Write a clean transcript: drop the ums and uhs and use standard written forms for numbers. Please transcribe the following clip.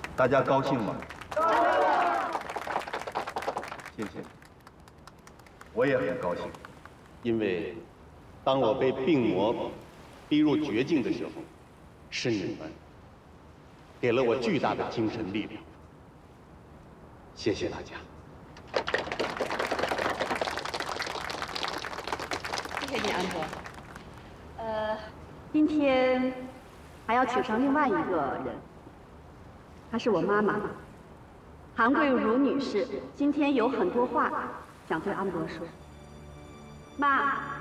大家高兴吗？谢谢，我也很高兴， 因为当我被病魔逼入绝境的时候，是你们给了我巨大的精神力量。谢谢大家。 谢谢你，安博。 今天还要请上另外一个人，她是我妈妈，韩桂茹女士。今天有很多话想对安博说。妈。